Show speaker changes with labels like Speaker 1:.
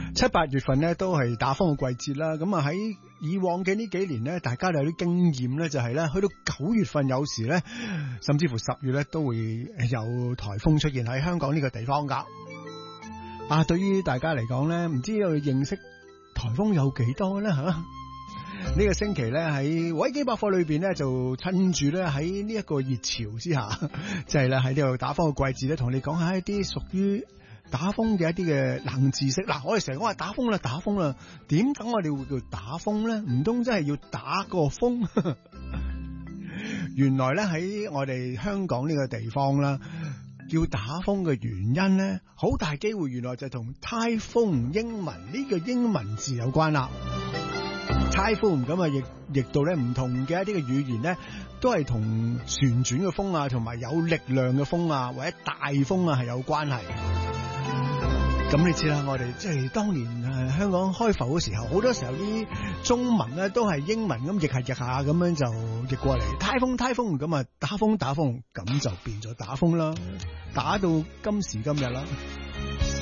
Speaker 1: 7、8月份咧都係打風嘅季節啦，咁啊喺以往嘅呢幾年咧，大家都有啲經驗咧，就係咧去到9月份有時咧，甚至乎10月咧都會有颱風出現喺香港呢個地方噶。啊，對於大家嚟講咧，唔知道認識颱風有幾多咧吓？呢個星期咧喺維基百科裏邊咧，就趁住咧喺呢一個熱潮之下，即係咧喺呢度打風嘅季節咧，同你講下一啲屬於打風嘅一啲嘅冷知識。嗱，我哋成日講話打風啦，打風啦，點解我哋會叫打風咧？唔通真係要打個風？原來咧喺我哋香港呢個地方啦，叫打風嘅原因咧，好大機會原來就同 typhoon 英文呢個英文字有關啦。typhoon 咁啊，譯到咧唔同嘅一啲嘅語言咧，都係同旋轉嘅風啊，同埋有力量嘅風啊，或者大風啊係有關係。咁你知啦，我哋即係當年香港開埠嘅時候，好多時候啲中文咧都係英文咁譯下咁樣就譯過嚟。颱風咁啊，打風咁就變咗打風啦，打到今時今日啦。